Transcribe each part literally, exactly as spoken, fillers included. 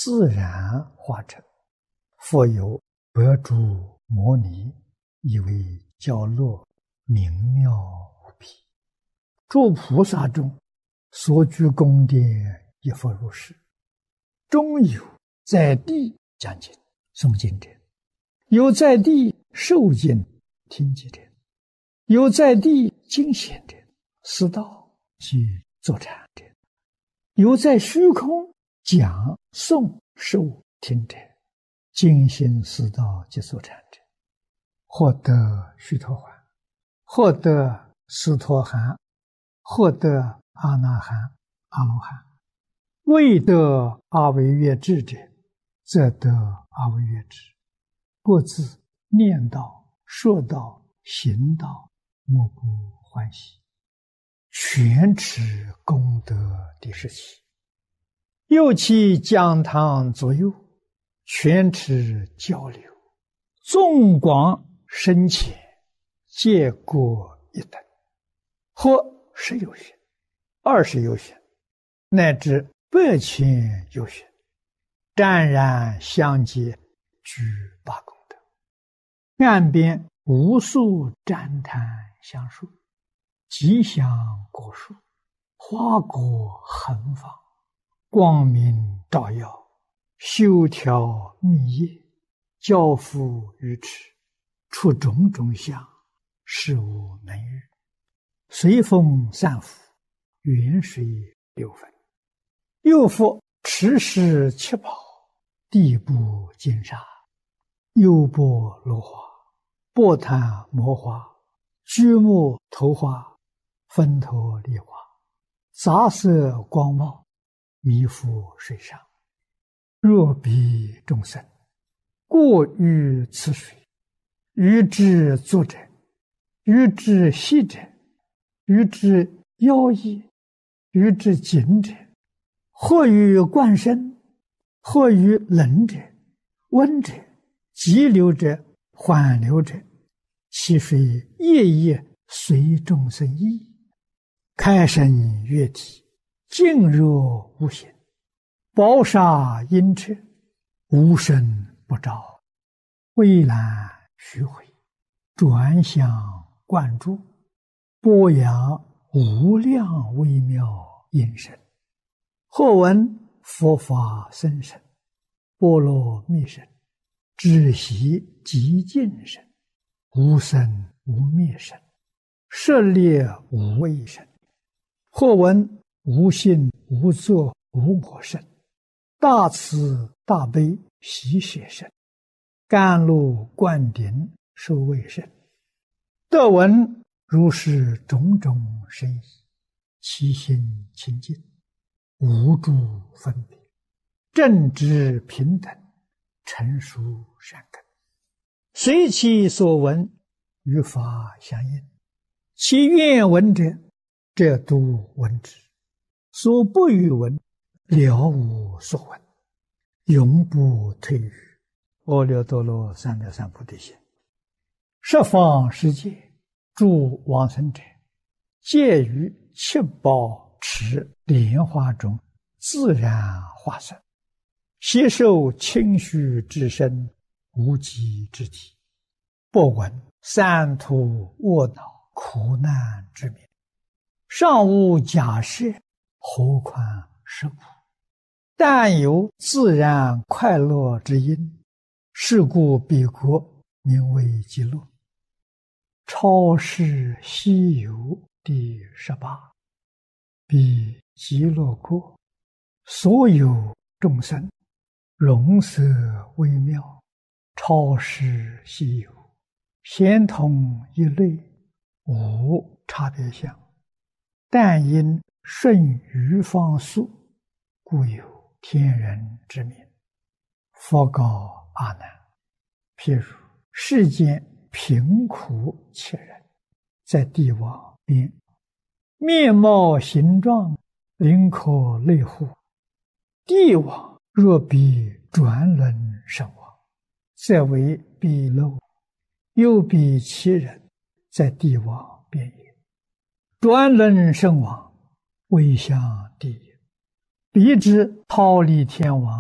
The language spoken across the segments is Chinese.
自然化成。复有百诸摩尼，以为教乐明妙无比。诸菩萨中所居宫殿，亦复如是。中有在地讲经诵经者，有在地受经听经者，有在地经显者，思道及坐禅者，有在虚空讲诵受听者，精心思道及坐禅者，获得须陀洹，获得斯陀含，获得阿那含、阿罗汉。未得阿惟越致者，则得阿惟越致。各自念道、说道、行道，莫不欢喜。全持功德第十七。又其讲堂左右，全持交流，纵广深浅，皆各一等，或十有许，二十有许，乃至百千有许，湛然相接，具八功德。岸边无数赞叹相述，吉祥果树，花果横放，光明照耀，修条密叶，交付于持，出种种相，事无能喻。随风散伏，远水流分。又复持世七宝，地部金沙，优波罗花，波檀摩花，居木头花，分头梨花，杂色光茂，弥覆水上。若彼众生过于此水，于之作者，于之息者，于之妖异，于之紧者，或于灌身，或于冷者、温者、急流者、缓流者，其水夜夜随众生意，开生悦体，静若无形，宝沙阴彻，无声不照，蔚蓝虚回，转向灌注，播扬无量微妙音声。或闻佛法僧声，波罗蜜声，止息极静声，无生无灭声，舍猎无畏声。或闻无性无作无我声，大慈大悲喜舍声，甘露灌顶受畏声。得闻如是种种声意，其心清净，无诸分别，正直平等，成熟善根，随其所闻，与法相应。其愿闻者，则都闻之；所不欲闻，了无所闻，永不退于阿耨多罗三藐三菩提心。十方世界诸往生者，皆于七宝池莲花中自然化身，悉受清虚之身，无极之体，不闻三途卧恼苦难之名，尚无假设，何况是苦？但有自然快乐之因，是故彼国名为极乐。超世西游第十八。彼极乐国，所有众生，容色微妙，超世西游，咸同一类，无差别相。但因顺于方速，故有天人之名。佛告阿难：譬如世间贫苦切人，在地网边，面貌形状，灵可类乎？地网若比转轮身网，则为彼漏；又比其人，在地网边也。转轮身网，为向地也。彼之逃离天网，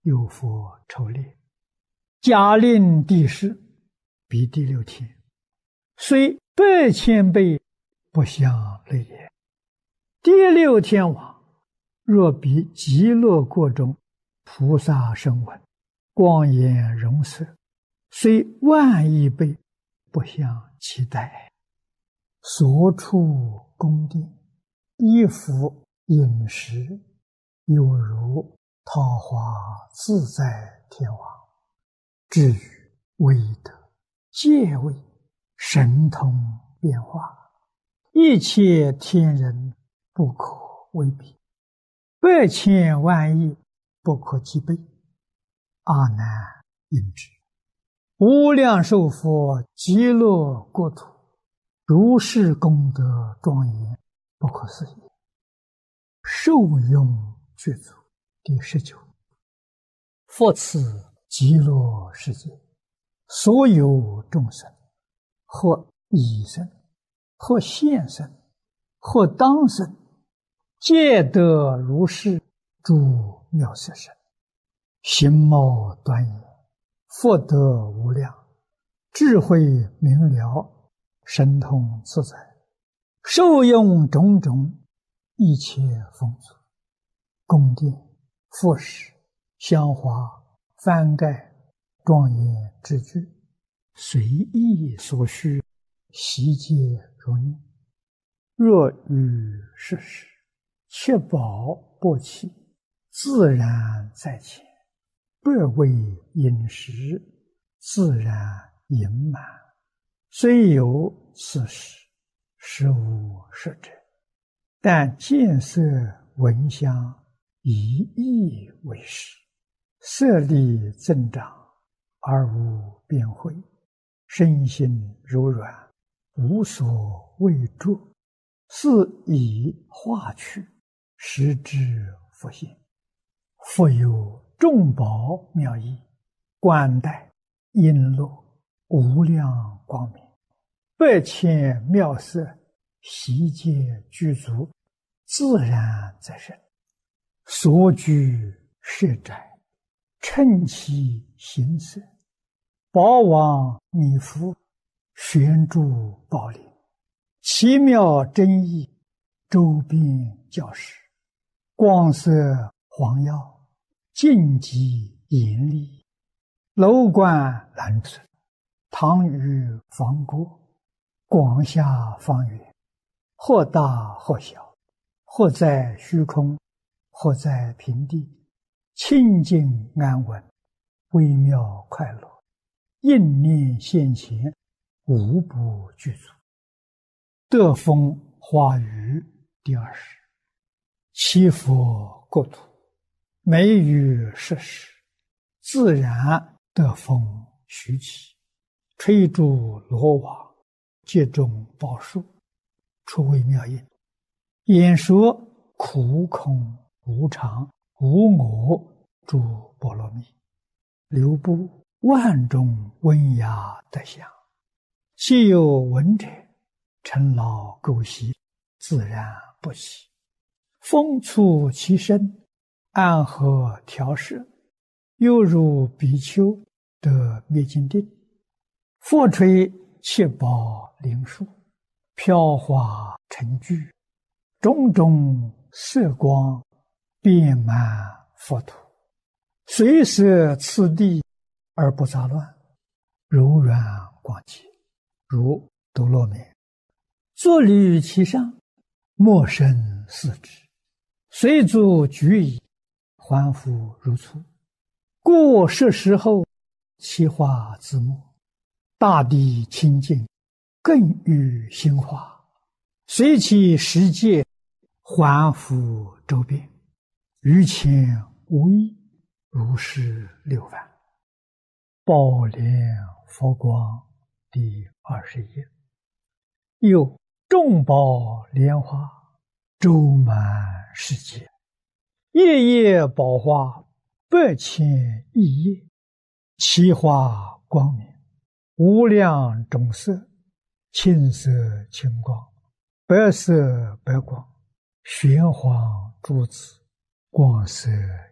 有佛抽列，假令地势，比第六天，虽百千倍不相类也。第六天王若比极乐国中菩萨声闻，光颜容色，虽万亿倍不相期待。所处宫殿，衣服饮食，有如桃花自在天王。至于威德、戒位、神通变化，一切天人不可为比，百千万亿不可计备。阿难应知，无量寿佛极乐国土，如是功德庄严，不可思议。受用具足。第十九，佛此极乐世界，所有众生，或已生，或现生，或当生，皆得如是诸妙色身，形貌端严，福德无量，智慧明了，神通自在，受用种种一切丰足，宫殿、佛饰、香花、幡盖、庄严之具，随意所需，悉皆如念。若遇世事，确保不起，自然在前，不为饮食，自然盈满。虽有此事，实无实者，但见色闻香，以意为实，色力增长，而无变慧，身心柔软，无所畏著，是以化去，实之佛性。复有众宝妙义，冠带璎珞，无量光明，百千妙色，悉皆具足，自然在身。所居舍宅，称其形色，宝王弥覆，悬诸宝林，奇妙真义，周遍教室，光色黄耀，净极严厉，楼观兰村，堂宇房郭，广厦方圆，或大或小，或在虚空，或在平地，清净安稳，微妙快乐，应念现前，无不具足。德风华语第二十，七佛国土，美于设施，自然德风徐起，吹竹罗网，接种宝树，出微妙音，演说苦空无常无我诸波罗蜜，流布万种温雅德相，既有闻者，尘劳垢习，自然不起。风触其身，安和调摄，犹如比丘得灭尽定。佛吹七宝灵树，飘华成聚，种种色光，遍满佛土，随摄次第而不杂乱，柔软广洁，如多罗棉。坐履其上，莫生四肢，随足举矣，还复如初。故设时后，其化自没，大地清净，更与心化，随其实界，还复周遍，于前无异，如是六万。宝莲佛光第二十页。又众宝莲花，周满世界，夜夜宝花，百千亿叶，其花光明，无量种色，青色青光，白色白光，玄黄珠子，光色